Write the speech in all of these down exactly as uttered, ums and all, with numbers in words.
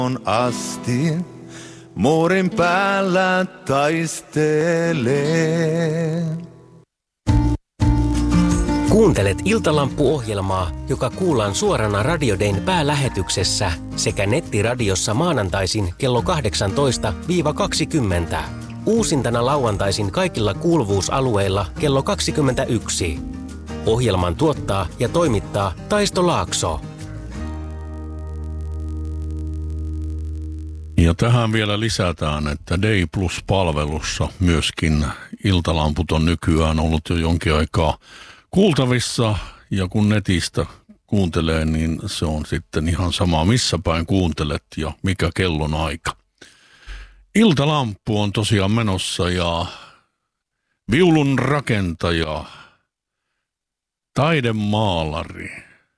on asti, muorin päällä taistelee. Kuuntelet Iltalampu-ohjelmaa, joka kuullaan suorana Radio Dayn päälähetyksessä sekä nettiradiossa maanantaisin kello kahdeksantoista kaksikymmentä. Uusintana lauantaisin kaikilla kuuluvuusalueilla kello kaksikymmentäyksi. Ohjelman tuottaa ja toimittaa Taisto Laakso. Ja tähän vielä lisätään, että Day Plus-palvelussa myöskin Iltalamput on nykyään ollut jo jonkin aikaa kuultavissa, ja kun netistä kuuntelee, niin se on sitten ihan sama, missä päin kuuntelet ja mikä kellon aika. Iltalamppu on tosiaan menossa, ja viulun rakentaja, taidemaalari,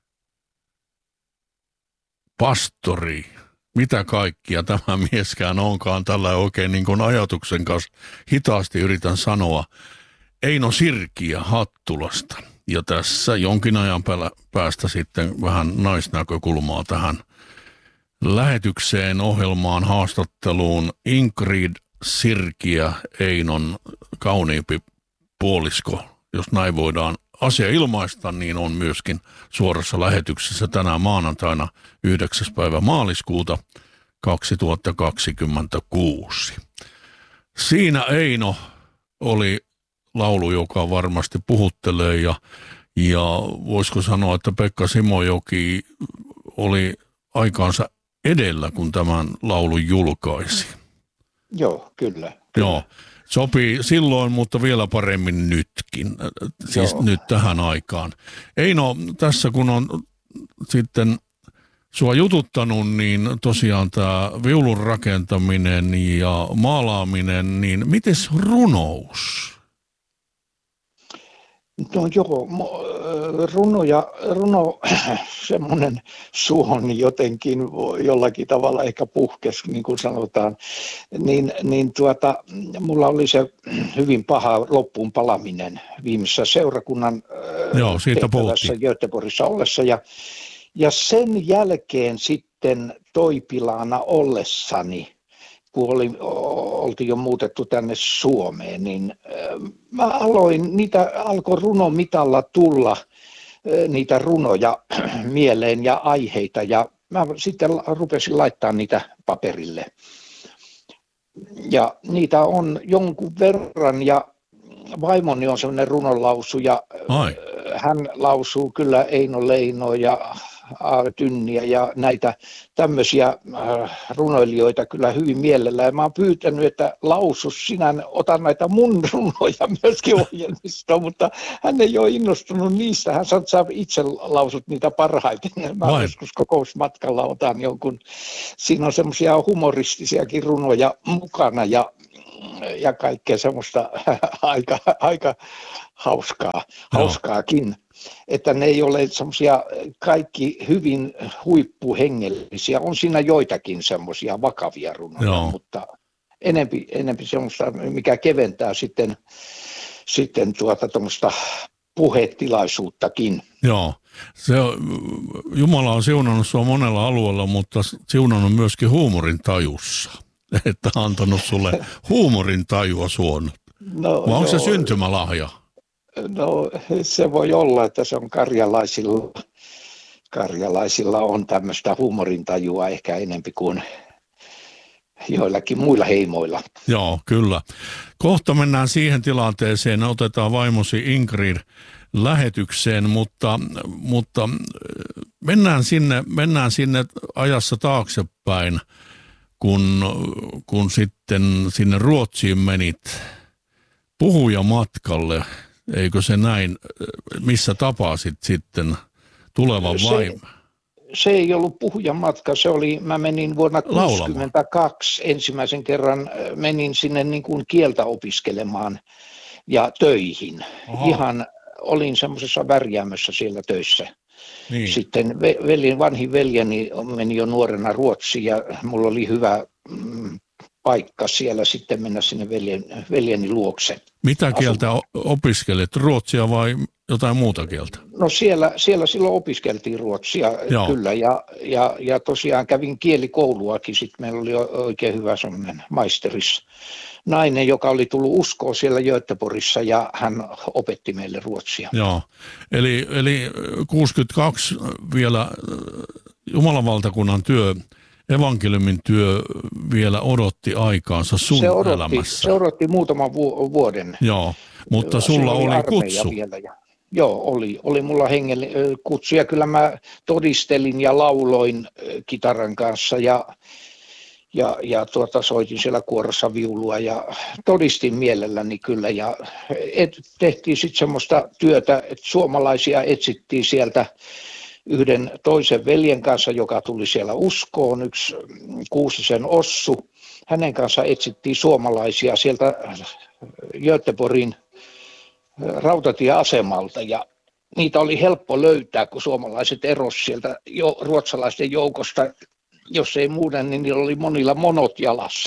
pastori, mitä kaikkia tämä mieskään onkaan, tällä oikein niin kuin ajatuksen kanssa hitaasti yritän sanoa, Eino Sirkiä Hattulasta. Ja tässä jonkin ajan päästä sitten vähän naisnäkökulmaa tähän lähetykseen, ohjelmaan, haastatteluun. Ingrid Sirkiä, Einon kauniimpi puolisko, jos näin voidaan asia ilmaista, niin on myöskin suorassa lähetyksessä tänään maanantaina yhdeksäs päivä maaliskuuta kaksituhattakaksikymmentäkuusi. Siinä Eino oli laulu, joka varmasti puhuttelee, ja, ja voisiko sanoa, että Pekka Simojoki oli aikaansa edellä, kun tämän laulun julkaisi. Joo, kyllä. kyllä. Joo, sopii silloin, mutta vielä paremmin nytkin, siis Joo. nyt tähän aikaan. Eino, tässä kun on sitten sua jututtanut, niin tosiaan tämä viulun rakentaminen ja maalaaminen, niin mites runous? No joo, runo ja runo, semmoinen suoni jotenkin jollakin tavalla ehkä puhkesi, niin kuin sanotaan, niin, niin tuota, mulla oli se hyvin paha loppuun palaminen viimeisessä seurakunnan joo, siitä tehtävässä Göteborgissa ollessa, ja, ja sen jälkeen sitten Toipilaana ollessani, kun oli, oltiin jo muutettu tänne Suomeen, niin mä aloin, niitä alkoi runomitalla tulla niitä runoja mieleen ja aiheita, ja mä sitten rupesin laittaa niitä paperille. Ja niitä on jonkun verran, ja vaimoni on sellainen runonlausuja, Ai. Hän lausuu kyllä Eino Leino ja Tynniä ja näitä tämmöisiä äh, runoilijoita kyllä hyvin mielellään. Ja mä oon pyytänyt, että lausus sinä, otan näitä mun runoja myöskin ohjelmistoon, mutta hän ei ole innostunut niistä. Hän sanoo, että sä itse lausut niitä parhaiten. Mä Vai. joskus kokousmatkalla otan jonkun. Siinä on semmoisia humoristisiakin runoja mukana ja, ja kaikkea semmoista aika, aika hauskaa, hauskaakin. Että ne ei ole semmoisia kaikki hyvin huippuhengellisiä. On siinä joitakin semmoisia vakavia runoja, Joo. mutta enempi, enempi semmoista, mikä keventää sitten, sitten tuota tuommoista puhetilaisuuttakin. Joo, se, Jumala on siunannut sua monella alueella, mutta siunannut myöskin huumorin tajussa. Että antanut sulle huumorin tajua suonut. No, Vai onko se syntymälahja? No se voi olla, että se on karjalaisilla, karjalaisilla on tämmöistä huumorintajua ehkä enempi kuin joillakin muilla heimoilla. Joo, kyllä. Kohta mennään siihen tilanteeseen, otetaan vaimosi Ingrid lähetykseen, mutta, mutta mennään, sinne, mennään sinne ajassa taaksepäin, kun, kun sitten sinne Ruotsiin menit puhujamatkalle. Eikö se näin, missä tapasit sitten tulevan vaimon? Se, se ei ollut puhujan matka, se oli, mä menin vuonna tuhatyhdeksänsataakuusikymmentäkaksi ensimmäisen kerran, menin sinne niin kuin kieltä opiskelemaan ja töihin. Aha. Ihan olin semmoisessa värjäämössä siellä töissä. Niin. Sitten veljen, vanhin veljeni meni jo nuorena Ruotsiin ja mulla oli hyvä mm, paikka siellä sitten mennä sinne veljen, veljeni luokse. Mitä kieltä asumaan. opiskelet? Ruotsia vai jotain muuta kieltä? No siellä, siellä silloin opiskeltiin ruotsia Joo. kyllä ja, ja, ja tosiaan kävin kielikouluakin. Sitten meillä oli oikein hyvä semmoinen maisteris nainen, joka oli tullut uskoon siellä Göteborgissa ja hän opetti meille ruotsia. Joo, eli, eli kuusikymmentäkaksi vielä Jumalan valtakunnan työ, evankeliumin työ vielä odotti aikaansa sun se odotti, elämässä. Se odotti muutaman vu- vuoden. Joo, mutta sulla oli, oli armeija kutsu. Vielä ja, joo, oli, oli mulla hengelle kutsu ja kyllä mä todistelin ja lauloin kitaran kanssa ja Ja, ja tuota, soitin siellä kuorossa viulua ja todistin mielelläni kyllä ja et, tehtiin sitten semmoista työtä, että suomalaisia etsittiin sieltä yhden toisen veljen kanssa, joka tuli siellä uskoon, yksi Kuusisen Ossu. Hänen kanssa etsittiin suomalaisia sieltä Göteborgin rautatieasemalta ja niitä oli helppo löytää, kun suomalaiset erosi sieltä jo, ruotsalaisten joukosta. Jos ei muuta, niin niillä oli monilla monot jalassa.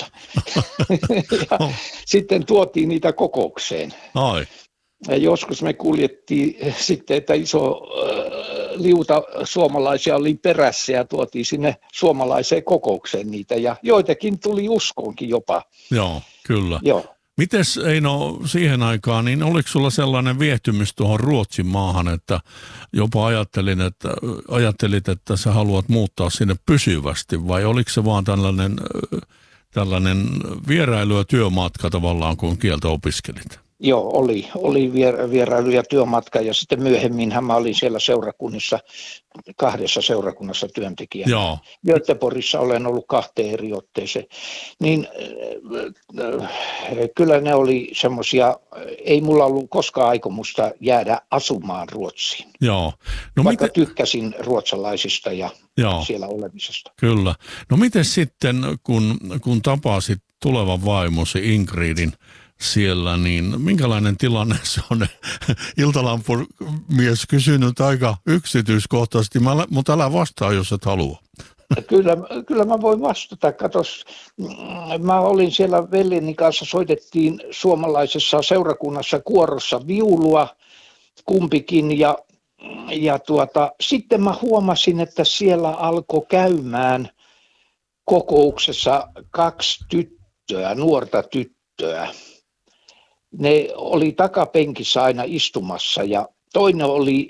ja Oh. sitten tuotiin niitä kokoukseen. Ai. Ja joskus me kuljettiin sitten, että iso äh, liuta suomalaisia oli perässä ja tuotiin sinne suomalaiseen kokoukseen niitä. Ja joitakin tuli uskoonkin jopa. Joo, kyllä. Joo. Mites Eino siihen aikaan, niin oliko sulla sellainen viehtymys tuohon Ruotsin maahan, että jopa ajattelin, että, ajattelit, että sä haluat muuttaa sinne pysyvästi vai oliko se vaan tällainen, tällainen vierailu ja työmatka tavallaan, kun kieltä opiskelit? Joo, oli, oli vier, vierailu ja työmatka ja sitten myöhemminhän mä olin siellä seurakunnissa, kahdessa seurakunnassa työntekijänä. Joo. Göteborgissa olen ollut kahteen eri otteeseen. Niin äh, kyllä ne oli semmoisia, ei mulla ollut koskaan aikomusta jäädä asumaan Ruotsiin. Joo. No vaikka miten... tykkäsin ruotsalaisista ja Joo. siellä olemisesta. Kyllä. No miten sitten, kun, kun tapasit tulevan vaimosi Ingridin siellä, niin minkälainen tilanne se on? Iltalampumies kysynyt aika yksityiskohtaisesti, mutta älä vastaa, jos et halua. Kyllä, kyllä mä voin vastata. Katos, mä olin siellä veljeni kanssa, soitettiin suomalaisessa seurakunnassa kuorossa viulua kumpikin ja, ja tuota, sitten mä huomasin, että siellä alkoi käymään kokouksessa kaksi tyttöä, nuorta tyttöä. Ne oli takapenkissä aina istumassa ja toinen oli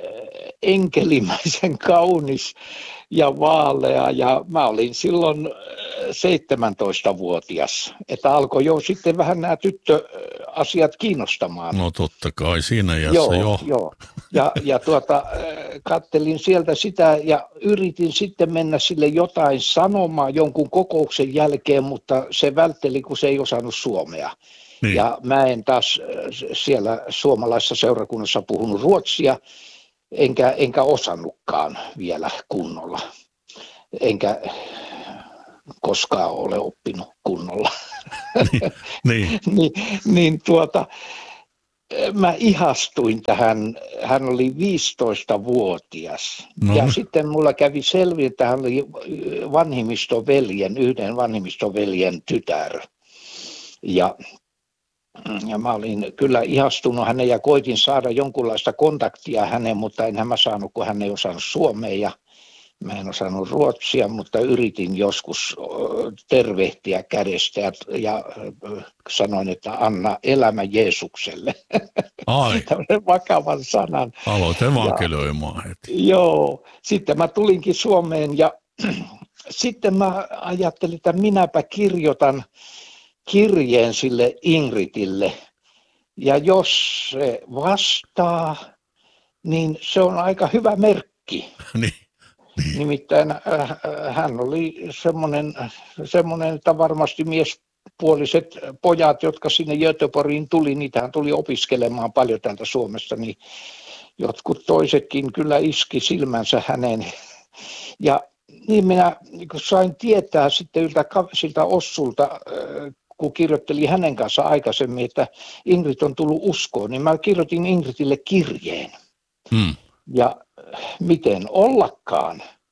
enkelimäisen kaunis ja vaalea ja mä olin silloin seitsemäntoistavuotias, että alkoi jo sitten vähän nämä tyttöasiat kiinnostamaan. No totta kai, siinä iässä joo, jo. joo. Ja, ja tuota, kattelin sieltä sitä ja yritin sitten mennä sille jotain sanomaan jonkun kokouksen jälkeen, mutta se vältteli, kun se ei osannut suomea. Niin. Ja mä en taas siellä suomalaisessa seurakunnassa puhunut ruotsia, enkä, enkä osannutkaan vielä kunnolla, enkä koskaan ole oppinut kunnolla. Niin, niin. niin, niin tuota, mä ihastuin tähän, hän oli viisitoistavuotias no. Ja sitten mulla kävi selviä, että hän oli vanhimmistoveljen, yhden vanhimmistoveljen tytär. Ja Ja mä olin kyllä ihastunut hänen ja koitin saada jonkunlaista kontaktia häneen, mutta enhän mä saanut, kun hän ei osannut suomea ja mä en osannut ruotsia, mutta yritin joskus tervehtiä kädestä ja, ja sanoin, että anna elämä Jeesukselle. Ai. Tällainen vakavan sanan. Aloit evankelioimaan heti. Joo, sitten mä tulinkin Suomeen ja sitten mä ajattelin, että minäpä kirjoitan kirjeen sille Ingridille, ja jos se vastaa, niin se on aika hyvä merkki. niin, niin. Nimittäin äh, hän oli semmoinen, semmoinen, että varmasti miespuoliset pojat, jotka sinne Göteborgiin tuli, niitähän tuli opiskelemaan paljon täältä Suomesta, niin jotkut toisetkin kyllä iski silmänsä häneen. Ja niin minä niin sain tietää sitten yltä, siltä Ossulta, äh, kun kirjoittelin hänen kanssa aikaisemmin, että Ingrid on tullut uskoon, niin mä kirjoitin Ingridille kirjeen. Hmm. Ja miten ollakaan,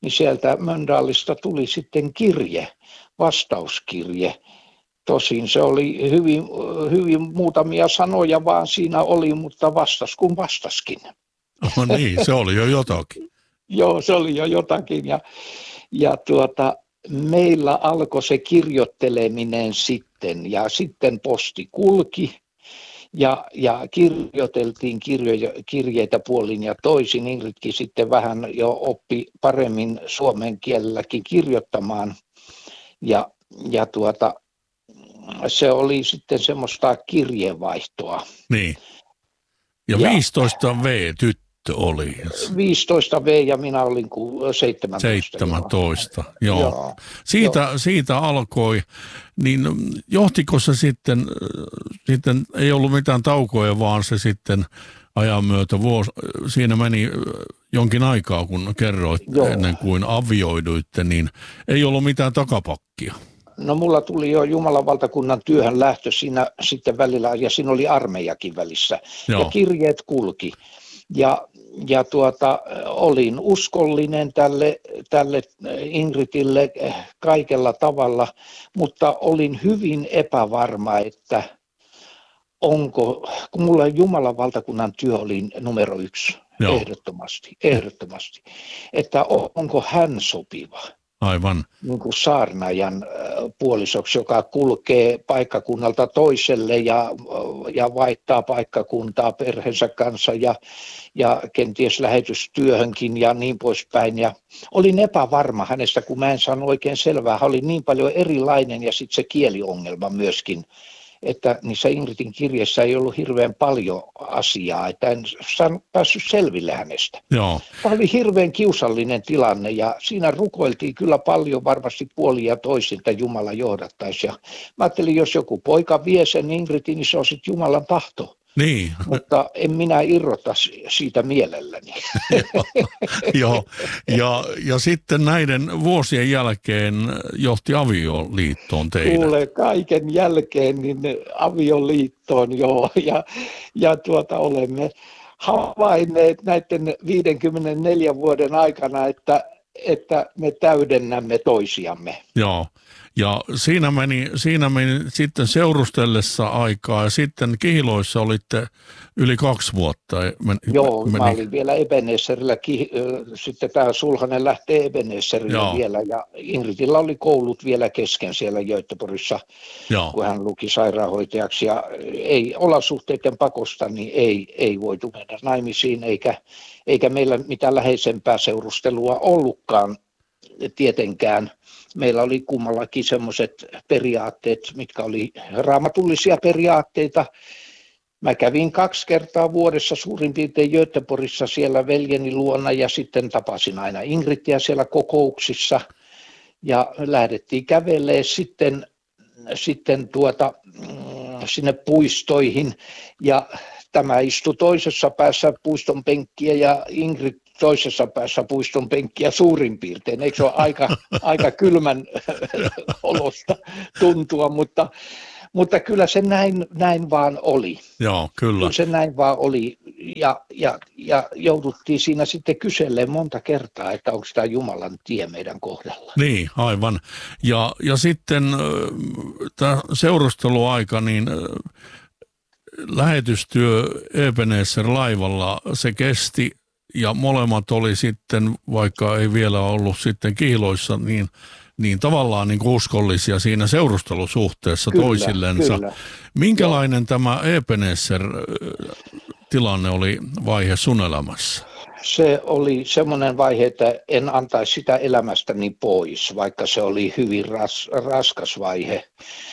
niin sieltä Mölndalista tuli sitten kirje, vastauskirje. Tosin se oli hyvin, hyvin muutamia sanoja vaan siinä oli, mutta vastas kun vastaskin. No niin, se oli jo jotakin. Joo, se oli jo jotakin ja, ja tuota, meillä alkoi se kirjoitteleminen sitten ja sitten posti kulki ja, ja kirjoiteltiin kirjoja, kirjeitä puolin ja toisin. Ingridkin sitten vähän jo oppi paremmin suomen kielelläkin kirjoittamaan ja, ja tuota, se oli sitten semmoista kirjeenvaihtoa. Niin. Ja, ja viisitoista vuotta tyttö oli. viisitoista vuotta ja minä olin seitsemäntoista. seitsemäntoista, joo. joo. joo. Siitä, joo. siitä alkoi, niin johtiko se sitten, sitten, ei ollut mitään taukoja, vaan se sitten ajan myötä, vuosi, siinä meni jonkin aikaa, kun kerroit joo. ennen kuin avioiduitte, niin ei ollut mitään takapakkia. No mulla tuli jo Jumalan valtakunnan työhön lähtö siinä sitten välillä, ja siinä oli armeijakin välissä, joo. ja kirjeet kulki. Ja, ja tuota, olin uskollinen tälle, tälle Ingridille kaikella tavalla, mutta olin hyvin epävarma, että onko, kun mulla Jumalan valtakunnan työ oli numero yksi, joo. ehdottomasti, ehdottomasti, että onko hän sopiva. Aivan. Niin kuin saarnaajan puolisoksi, joka kulkee paikkakunnalta toiselle ja, ja vaihtaa paikkakuntaa perheensä kanssa ja, ja kenties lähetystyöhönkin ja niin poispäin. Ja olin epävarma hänestä, kun mä en saanut oikein selvää. Hän oli niin paljon erilainen ja sitten se kieliongelma myöskin, että niissä Ingridin kirjeissä ei ollut hirveän paljon asiaa, että en saanut, päässyt selville hänestä. Joo. Tämä oli hirveän kiusallinen tilanne ja siinä rukoiltiin kyllä paljon varmasti puolin ja toisilta Jumala johdattaisi. Ja mä ajattelin, jos joku poika vie sen Ingridin, niin se on sitten Jumalan tahto. Niin. Mutta en minä irrota siitä mielelläni. Joo, ja, ja sitten näiden vuosien jälkeen johti avioliittoon teidän. Kuule, kaiken jälkeen niin avioliittoon joo, ja, ja tuota, olemme havainneet näiden viidenkymmenenneljän vuoden aikana, että, että me täydennämme toisiamme. Joo. Ja siinä meni, siinä meni sitten seurustellessa aikaa ja sitten Kihloissa olitte yli kaksi vuotta. Men, Joo, meni. Mä olin vielä Ebenezerillä, sitten tämä sulhanen lähtee Ebenezerille Joo. vielä ja Ingridillä oli koulut vielä kesken siellä Göteborgissa, Joo. kun hän luki sairaanhoitajaksi ja ei olosuhteiden pakosta, niin ei, ei voitu mennä naimisiin eikä, eikä meillä mitään läheisempää seurustelua ollutkaan tietenkään. Meillä oli kummallakin semmoiset periaatteet, mitkä oli raamatullisia periaatteita. Mä kävin kaksi kertaa vuodessa suurin piirtein Göteborgissa siellä veljeni luona ja sitten tapasin aina Ingridiä siellä kokouksissa ja lähdettiin kävelemään sitten, sitten tuota, sinne puistoihin ja tämä istui toisessa päässä puiston penkkiä ja Ingrid toisessa päässä puiston penkkiä suurin piirtein. Eikö se ole aika, aika kylmän olosta tuntua, mutta, mutta kyllä se näin, näin vaan oli. Joo, kyllä. Kyllä se näin vaan oli ja, ja, ja jouduttiin siinä sitten kyselemään monta kertaa, että onko tämä Jumalan tie meidän kohdalla. Niin, aivan. Ja, ja sitten tämä seurusteluaika, niin lähetystyö Ebenezer-laivalla, se kesti ja molemmat oli sitten, vaikka ei vielä ollut sitten Kihloissa, niin, niin tavallaan niin kuin uskollisia siinä seurustelusuhteessa kyllä, toisillensa. Kyllä. Minkälainen Joo. tämä Ebenezer-tilanne oli vaihe sun elämässä? Se oli semmoinen vaihe, että en antaisi sitä elämästäni pois, vaikka se oli hyvin ras, raskas vaihe.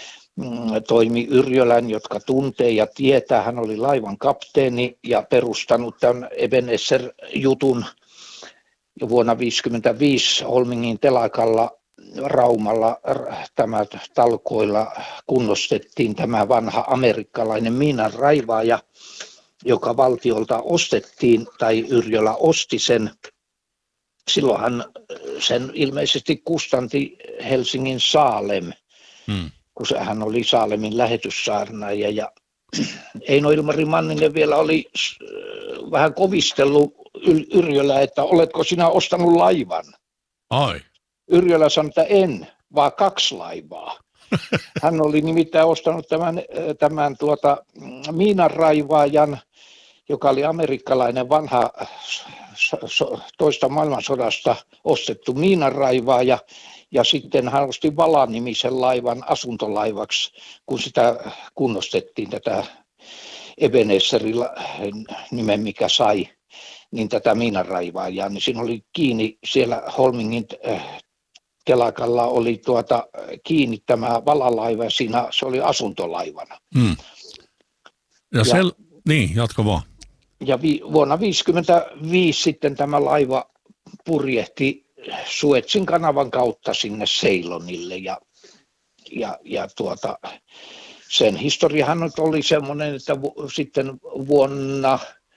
Toimi Yrjölän, jotka tuntee ja tietää. Hän oli laivan kapteeni ja perustanut tämän Ebenezer-jutun vuonna tuhatyhdeksänsataaviisikymmentäviisi Holmingin telakalla Raumalla tämä talkoilla kunnostettiin tämä vanha amerikkalainen miinanraivaaja, joka valtiolta ostettiin tai Yrjölä osti sen. Silloinhan sen ilmeisesti kustanti Helsingin Saalem. Hmm. kun hän oli Saalemin lähetyssaarnaaja ja Eino Ilmari Manninen vielä oli vähän kovistellut Yrjölä, että oletko sinä ostanut laivan? Ai. Yrjölä sanoi, että en, vaan kaksi laivaa. Hän oli nimittäin ostanut tämän, tämän tuota, miinanraivaajan, joka oli amerikkalainen vanha toista maailmansodasta ostettu miinanraivaaja, ja sitten hän osti Vala-nimisen laivan asuntolaivaksi, kun sitä kunnostettiin, tätä Ebenezerin nimen, mikä sai, niin tätä miinanraivaajaa, niin siinä oli kiinni siellä Holmingin telakalla oli tuota kiinni tämä Vala-laiva, ja siinä se oli asuntolaivana. Hmm. Ja, ja, sel... niin, jatka vaan. Ja vi... vuonna tuhatyhdeksänsataaviisikymmentäviisi sitten tämä laiva purjehti Suezin kanavan kautta sinne Ceylonille, ja, ja, ja tuota, sen historiahan nyt oli semmoinen, että vu... sitten vuonna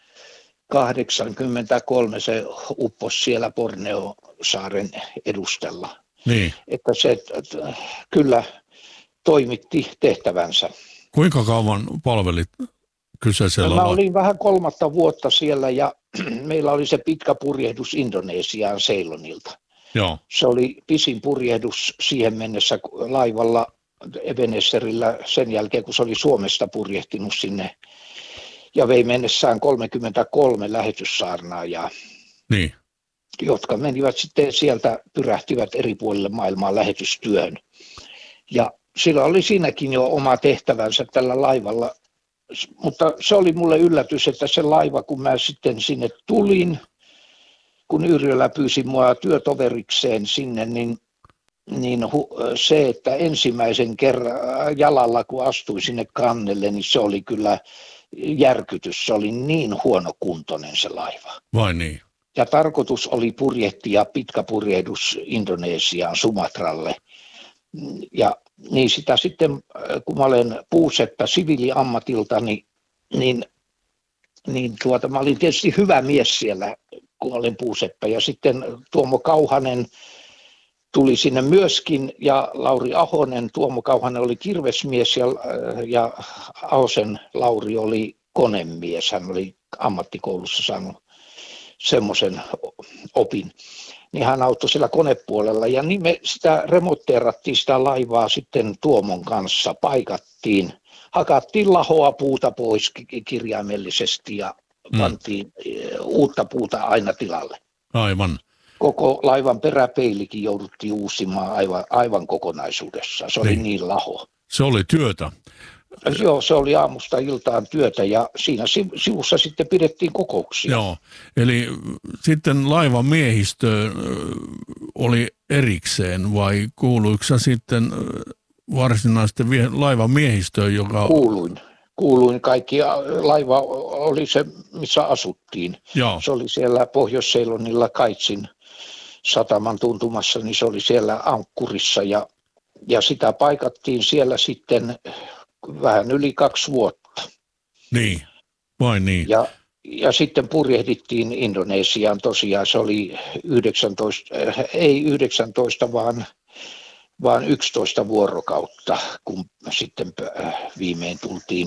kahdeksankymmentäkolme se upposi siellä Borneo-saaren edustalla. Niin. Että se että, kyllä toimitti tehtävänsä. Kuinka kauan palvelit kyseisellä Mä lailla? olin vähän kolmatta vuotta siellä, ja meillä oli se pitkä purjehdus Indonesiaan Ceylonilta. Joo. Se oli pisin purjehdus siihen mennessä laivalla Ebenezerillä sen jälkeen, kun se oli Suomesta purjehtinut sinne ja vei mennessään kolmekymmentäkolme lähetyssaarnaajaa. Niin. Jotka menivät sitten sieltä, pyrähtivät eri puolille maailmaa lähetystyöhön. Ja sillä oli siinäkin jo oma tehtävänsä tällä laivalla, mutta se oli mulle yllätys, että se laiva, kun mä sitten sinne tulin, kun Yrjölä pyysi mua työtoverikseen sinne, niin, niin se, että ensimmäisen kerran jalalla, kun astuin sinne kannelle, niin se oli kyllä järkytys. Se oli niin huonokuntoinen se laiva. Vai niin? Ja tarkoitus oli purjehtia pitkä purjehdus Indonesiaan, Sumatralle. Ja niin sitä sitten, kun mä olen puuseppä siviiliammatiltani, niin, niin tuota, mä olin tietysti hyvä mies siellä, kun olin puuseppä. Ja sitten Tuomo Kauhanen tuli sinne myöskin, ja Lauri Ahonen, Tuomo Kauhanen oli kirvesmies, ja, ja Ahosen Lauri oli konemies. Hän oli ammattikoulussa saanut semmoisen opin, niin hän auttoi siellä konepuolella, ja niin me sitä remontteerattiin sitä laivaa sitten Tuomon kanssa, paikattiin, hakattiin lahoa puuta pois kirjaimellisesti ja mm. pantiin uutta puuta aina tilalle. Aivan. Koko laivan peräpeilikin jouduttiin uusimaan aivan, aivan kokonaisuudessaan, se oli niin, niin laho. Se oli työtä. Joo, se oli aamusta iltaan työtä, ja siinä sivussa sitten pidettiin kokouksia. Joo, eli sitten laivan miehistö oli erikseen, vai kuuluiko sä sitten varsinaisesti laivan miehistöön, joka... Kuuluin. Kuuluin kaikki. Laiva oli se, missä asuttiin. Joo. Se oli siellä Pohjois-Ceylonilla Kaitsin sataman tuntumassa, niin se oli siellä ankkurissa, ja, ja sitä paikattiin siellä sitten vähän yli kaksi vuotta. Niin, vain niin. Ja, ja sitten purjehdittiin Indonesiaan tosiaan, se oli yhdeksäntoista, ei yhdeksäntoista, vaan, vaan yksitoista vuorokautta, kun sitten viimein tultiin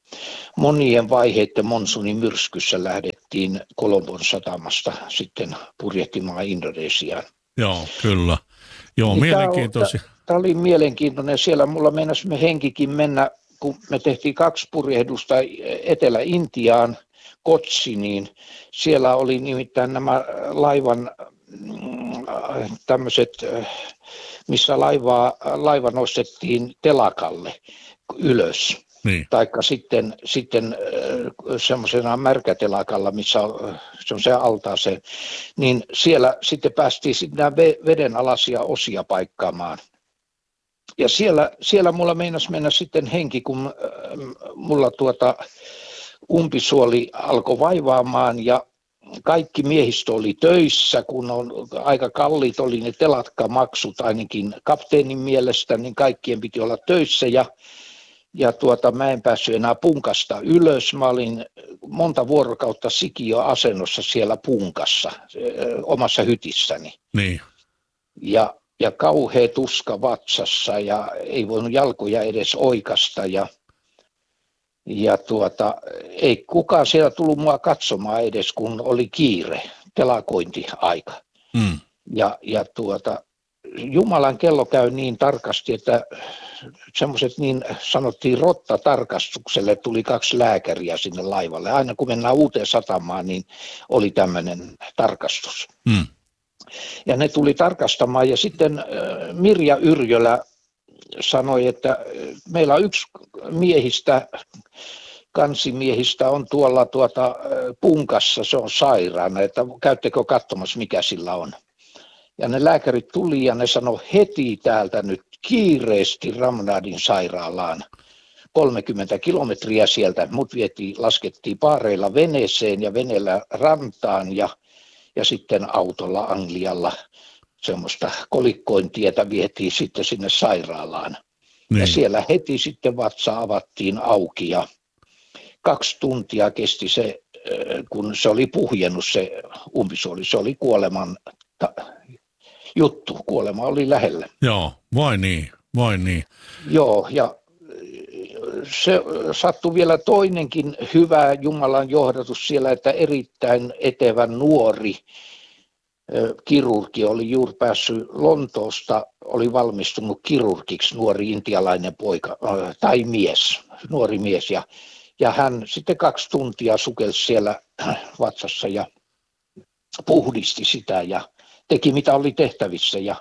monien vaiheiden monsunin myrskyssä, lähdettiin Kolombon satamasta sitten purjehtimaan Indonesiaan. Joo, kyllä. Joo, niin mielenkiintoisia. Tämä oli mielenkiintoinen. Siellä mulla meinasi me henkikin mennä, kun me tehtiin kaksi purjehdusta Etelä-Intiaan, Kotsiniin. Siellä oli nimittäin nämä laivan tämmöiset, missä laivaa, laiva nostettiin telakalle ylös. Niin. Taikka sitten, sitten semmoisena märkätelakalla, missä on, se on se altaaseen, niin siellä sitten päästiin nämä vedenalaisia osia paikkaamaan. Ja siellä, siellä mulla meinasi mennä sitten henki, kun mulla tuota umpisuoli alkoi vaivaamaan, ja kaikki miehistö oli töissä, kun on aika kalliit oli ne telakkamaksut ainakin kapteenin mielestä, niin kaikkien piti olla töissä, ja Ja tuota, mä en päässyt enää punkasta ylös. Mä olin monta vuorokautta sikiöasennossa siellä punkassa, omassa hytissäni. Niin. Ja, ja kauhea tuska vatsassa, ja ei voinut jalkoja edes oikasta. Ja, ja tuota, ei kukaan siellä tullut mua katsomaan edes, kun oli kiire, telakointiaika. Mm. Ja, ja tuota, Jumalan kello käy niin tarkasti, että semmoiset niin sanottiin rottatarkastukselle tuli kaksi lääkäriä sinne laivalle. Aina kun mennään uuteen satamaan, niin oli tämmöinen tarkastus. Mm. Ja ne tuli tarkastamaan ja sitten Mirja Yrjölä sanoi, että meillä on yksi miehistä, kansimiehistä on tuolla tuota punkassa, se on sairaana, että käyttekö katsomassa mikä sillä on. Ja ne lääkärit tuli ja ne sanoi heti täältä nyt kiireesti Ramnadin sairaalaan. kolmekymmentä kilometriä sieltä, mut vietiin, laskettiin paareilla veneeseen ja veneellä rantaan ja, ja sitten autolla Anglialla semmoista kolikkointietä vietiin sitten sinne sairaalaan. Niin. Ja siellä heti sitten vatsa avattiin auki ja kaksi tuntia kesti se, kun se oli puhjennut se umpisuoli, se oli kuoleman ta- juttu, kuolema oli lähellä. Joo, vai niin, vai niin. Joo, ja se sattui vielä toinenkin hyvä Jumalan johdatus siellä, että erittäin etevän nuori kirurgi oli juuri päässyt Lontoosta, oli valmistunut kirurgiksi, nuori intialainen poika tai mies, nuori mies. Ja, ja hän sitten kaksi tuntia sukelsi siellä vatsassa ja puhdisti sitä ja teki mitä oli tehtävissä. Ja,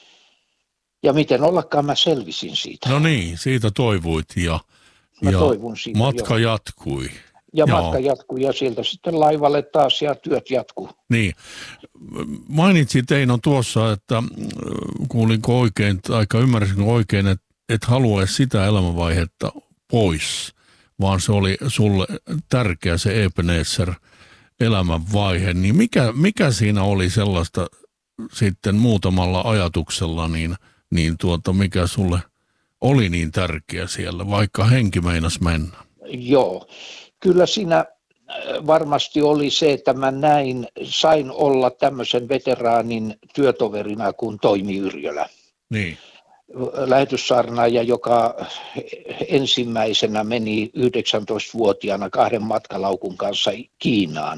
ja miten ollakaan mä selvisin siitä. No niin, siitä toivuit ja, mä ja toivun siitä, matka jo. jatkui. Ja Joo. matka jatkui ja sieltä sitten laivalle taas ja työt jatkuu. Niin. Mainitsit Eino tuossa, että kuulinko oikein, tai ymmärsinkö oikein, että et halua sitä elämänvaihetta pois, vaan se oli sulle tärkeä se Ebenezer elämänvaihe. Niin mikä, mikä siinä oli sellaista sitten muutamalla ajatuksella, niin, niin tuota, mikä sulle oli niin tärkeä siellä, vaikka henki meinas mennä? Joo. Kyllä siinä varmasti oli se, että mä näin, sain olla tämmöisen veteraanin työtoverina kuin Toimi Yrjölä. Niin. Lähetyssaarnaaja, joka ensimmäisenä meni yhdeksäntoistavuotiaana kahden matkalaukun kanssa Kiinaan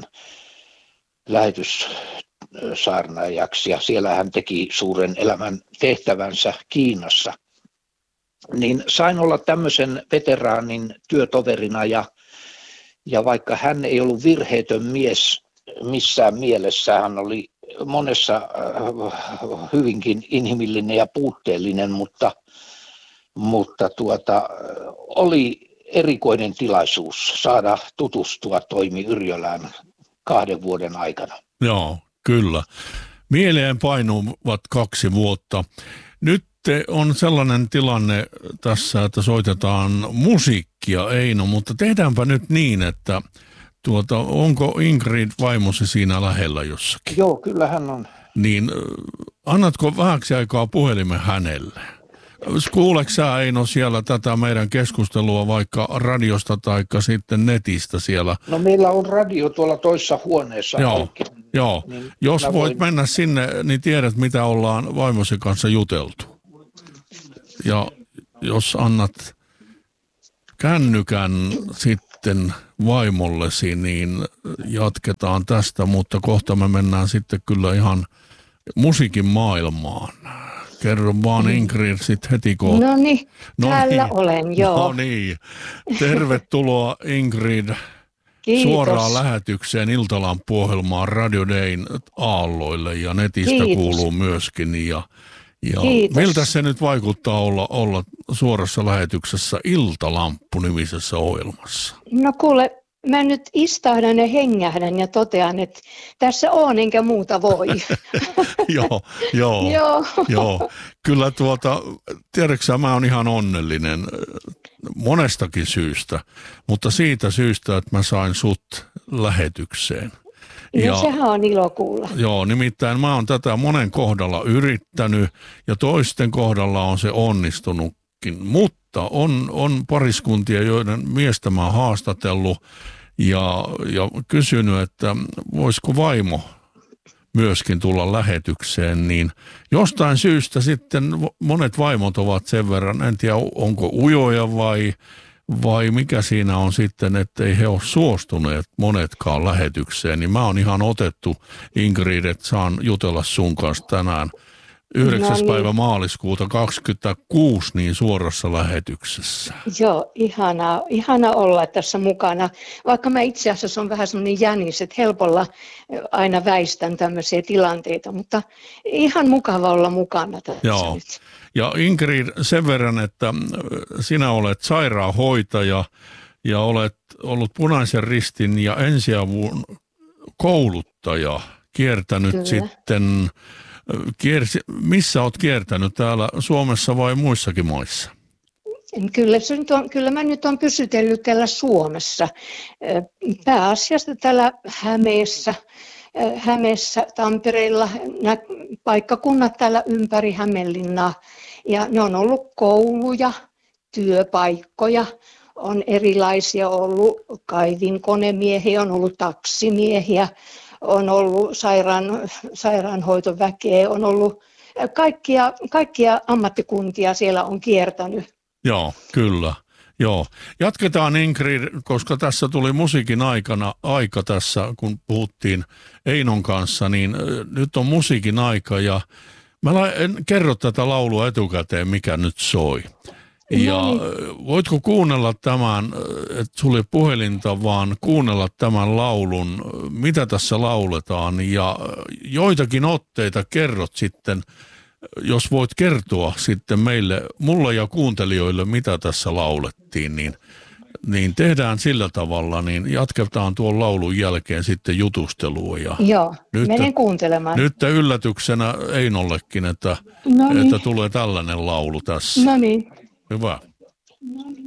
lähetyssaarnaajaksi. Ja siellä hän teki suuren elämän tehtävänsä Kiinassa. Niin sain olla tämmöisen veteraanin työtoverina ja Ja vaikka hän ei ollut virheetön mies missään mielessä, hän oli monessa hyvinkin inhimillinen ja puutteellinen, mutta, mutta tuota, oli erikoinen tilaisuus saada tutustua Toimi Yrjölään kahden vuoden aikana. Joo, kyllä. Mieleen painuvat kaksi vuotta. Nyt on sellainen tilanne tässä, että soitetaan musiikkia, Eino, mutta tehdäänpä nyt niin, että tuota, onko Ingrid vaimosi siinä lähellä jossakin? Joo, kyllä hän on. Niin annatko vähäksi aikaa puhelimen hänelle? Kuuleeko sä, Eino, siellä tätä meidän keskustelua vaikka radiosta tai sitten netistä siellä? No meillä on radio tuolla toisessa huoneessa. Joo, auki, joo. Niin Jos voit voin... mennä sinne, niin tiedät mitä ollaan vaimosi kanssa juteltu. Ja jos annat kännykän sitten vaimollesi, niin jatketaan tästä, mutta kohta me mennään sitten kyllä ihan musiikin maailmaan. Kerro vaan Ingrid sitten heti kohta. No niin, täällä olen, joo. No niin, tervetuloa Ingrid. Kiitos. Suoraan lähetykseen Iltalampu-ohjelmaan Radio Dayn aalloille ja netistä Kiitos. Kuuluu myöskin. Ja, ja miltä se nyt vaikuttaa olla, olla suorassa lähetyksessä Iltalamppu-nimisessä ohjelmassa? No kuule, mä nyt istahdan ja hengähdän ja totean, että tässä on enkä muuta voi. joo, joo, joo. joo. Kyllä tuota, tiedätkö mä oon ihan onnellinen monestakin syystä, mutta siitä syystä, että mä sain sut lähetykseen. No ja, sehän on ilo kuulla. Joo, nimittäin mä oon tätä monen kohdalla yrittänyt ja toisten kohdalla on se onnistunutkin, mutta on, on pariskuntia, joiden miestä mä oon haastatellut ja, ja kysynyt, että voisiko vaimo myöskin tulla lähetykseen, niin jostain syystä sitten monet vaimot ovat sen verran, en tiedä onko ujoja vai, vai mikä siinä on sitten, ettei he ole suostuneet monetkaan lähetykseen, niin mä oon ihan otettu, Ingrid, että saan jutella sun kanssa tänään yhdeksäs No niin. päivä maaliskuuta kaksikymmentäkuusi niin suorassa lähetyksessä. Joo, ihanaa, ihana olla tässä mukana. Vaikka mä itse asiassa on vähän semmoinen jänis, että helpolla aina väistän tämmöisiä tilanteita, mutta ihan mukava olla mukana tässä Joo. nyt. Ja Ingrid, sen verran, että sinä olet sairaanhoitaja ja olet ollut Punaisen Ristin ja ensiavun kouluttaja, kiertänyt Kyllä. sitten, kiersi, missä olet kiertänyt, täällä Suomessa vai muissakin maissa? Kyllä, se nyt on, kyllä mä nyt olen pysytellyt täällä Suomessa, pääasiassa täällä Hämeessä, Hämeessä, Tampereella, nämä paikkakunnat täällä ympäri Hämeenlinnaa. Ja ne on ollut kouluja, työpaikkoja, on erilaisia ollut kaivinkonemiehiä, on ollut taksimiehiä, on ollut sairaan, sairaanhoitoväkeä, on ollut kaikkia, kaikkia ammattikuntia siellä on kiertänyt. Joo, kyllä. Joo. Jatketaan, Ingrid, koska tässä tuli musiikin aikana aika tässä, kun puhuttiin Einon kanssa, niin nyt on musiikin aika ja mä en kerro tätä laulua etukäteen, mikä nyt soi. Ja voitko kuunnella tämän, että sulla ei puhelinta, vaan kuunnella tämän laulun, mitä tässä lauletaan ja joitakin otteita kerrot sitten, jos voit kertoa sitten meille, mulle ja kuuntelijoille, mitä tässä laulettiin, niin, niin tehdään sillä tavalla, niin jatketaan tuon laulun jälkeen sitten jutustelua. Ja Joo, nyt, menen kuuntelemaan. Nyt yllätyksenä Einollekin, että, No niin. että tulee tällainen laulu tässä. No niin. Hyvä. No niin.